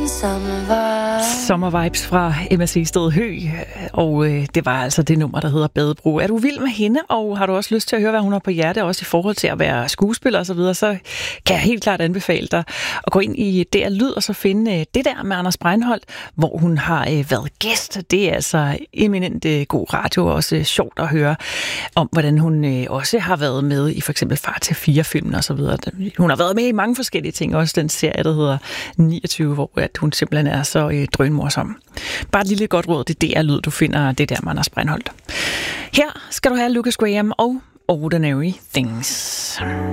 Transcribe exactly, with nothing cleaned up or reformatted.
Sommervibes fra Emma Seested Høgh, og øh, det var altså det nummer, der hedder Badebro. Er du vild med hende, og har du også lyst til at høre, hvad hun har på hjerte, også i forhold til at være skuespiller og så videre, så kan jeg helt klart anbefale dig at gå ind i D R Lyd og så finde øh, det der med Anders Breinholt, hvor hun har øh, været gæst. Det er altså eminent øh, god radio, og også øh, sjovt at høre om, hvordan hun øh, også har været med i for eksempel Far til fire-filmen og så videre. Hun har været med i mange forskellige ting, også den serie, der hedder niogtyve, hvor at hun simpelthen er så øh, drønmorsom. Bare et lille godt råd, det er D R Lyd, du finder det der med Anders Breinholt. Her skal du have Lucas Graham og Ordinary Things.